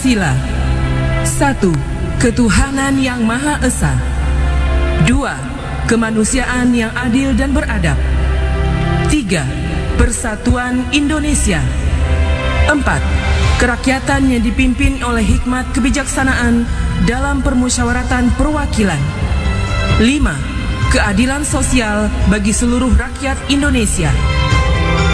Pancasila. 1. Ketuhanan yang Maha Esa. 2. Kemanusiaan yang adil dan beradab. 3. Persatuan Indonesia. 4. Kerakyatan yang dipimpin oleh hikmat kebijaksanaan dalam permusyawaratan perwakilan. 5. Keadilan sosial bagi seluruh rakyat Indonesia.